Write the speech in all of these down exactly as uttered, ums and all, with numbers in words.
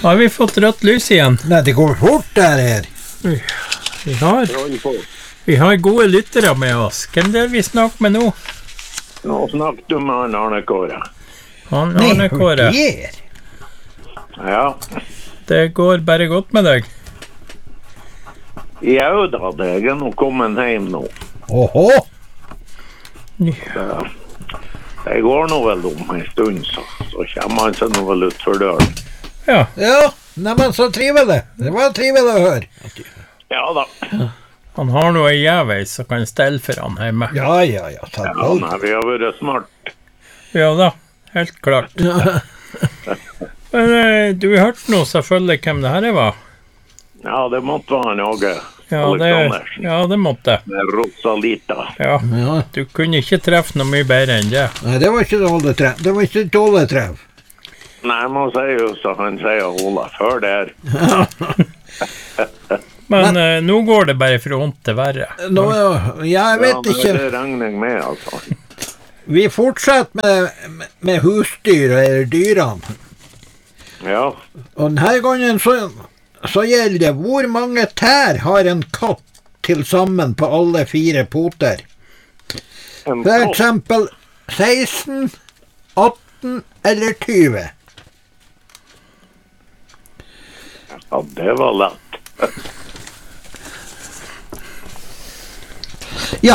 Har vi fått rødt lys igjen? Nei, det går fort der her. Vi har, vi har gode lyttere med oss. Hvem er det vi snakker med nå? Nå snakket du med han Arne Kåre. Han Arne Kåre. Ja. Det går bare godt med deg. Ja da, det er nå kommet hjem nå. Åhå. Det, det går nå vel om en stund, så, så kommer han seg nå vel ut for døren. Ja. Ja, nei, men så trivelig. Det var trivelig å høre. Ja da. Han har noe jævlig som kan stelle for han hjemme. Ja, ja, ja. Ja, nei, vi har vært smart. Ja da, helt klart. Men eh, du hørte nå selvfølgelig hvem det her var. Ja, det måtte være Åge Ja, det, ja, det måtte. Med Rosalita. Ja. Ja, du kunne ikke treffe noe mye bedre enn det. nei, det var ikke dårlig treff. Det var ikke dårlig treff. Nei, man sier jo så han sier Ola før det her. Men eh, nå går det bare fra vondt til verre. Nå, ja, jeg vet Ja, ikke. det regner jeg med, altså. Vi fortsetter med, med husdyr eller dyrene. Ja, Og denne gangen så, så gjelder det hvor mange tær har en katt til sammen på alle fire poter. en For katt. eksempel seksten, atten eller tyve. Ja, det var lett. Ja,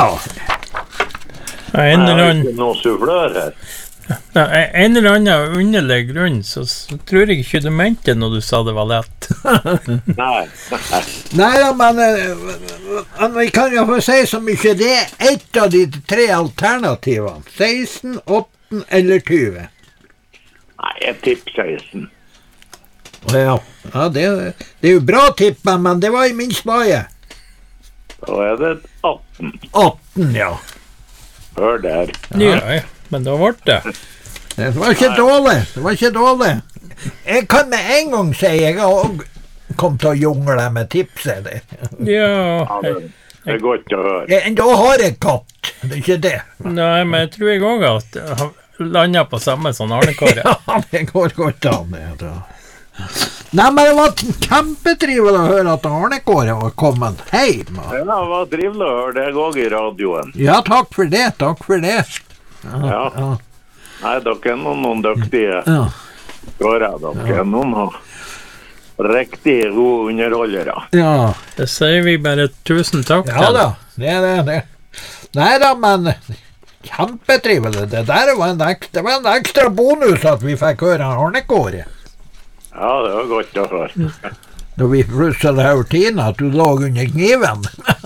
Av en Jeg eller har annen, ikke noe sufflør her. nei, en eller annen underlig grunn, så, så tror jeg ikke du mente når du sa det var lett. Nei, nei. nei da, men, eh, men vi kan jo få si så mye. Det er ett av de tre alternativene. seksten, atten eller tyve. Nei, jeg tipper seksten. Ja, ja det, det er jo bra tippet, men det var i min spaje. Da er det atten. atten, ja. Hør der. Ja, ja, men da ble det. Det var ikke dårlig, det var ikke dårlig. Jeg kan med en gang si jeg har også kommet til å jungle med tipset der. Ja, Ja, det, det er godt å høre. Jeg, da har jeg katt, det er ikke det. nei, men jeg tror jeg også at jeg har landet på samme som Arne Kåre. Ja, det går godt an, det. Da. Nei, men det var kjempetrivelig å høre at Arne Kåre var kommet hjem. Ja, det var trivelig å høre deg også i radioen. Ja, takk for det, takk for det. Ja. Ja, Nei, dere er noen, noen dyktige ja. gårder. Dere er noen av riktig gode underholdere. ja. Det sier vi bare tusen takk Ja til. da, det er det, det. Nei da, men kjempetrivelig. Det der var en ekstra, det var en ekstra bonus at vi fikk høre Arne Kåre. Ja, det var godt å høre. Da vi plutselig hørte Tina at du lå under kniven.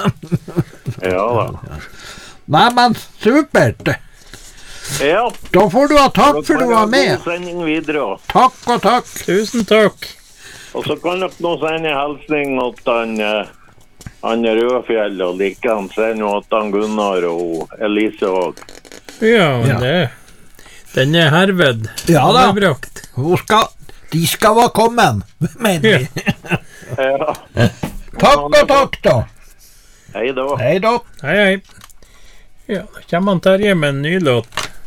Ja da. Nei, men supert. Ja, Da får du ha takk for du var med. God sending videre også. Takk og takk. Tusen takk. Og så kan dere nå sende hilsning til han, eh, han Rødfjell, og like han sender jo til han Gunnar og Elise også. Ja, men Ja. det, den er herved. Ja da. overbrakt. Hun skal, de skal være kommet, mener vi. Ja. Takk og takk da. Hei da. Hei da. Hei, hei. Ja, da kommer han Terje med en ny låt.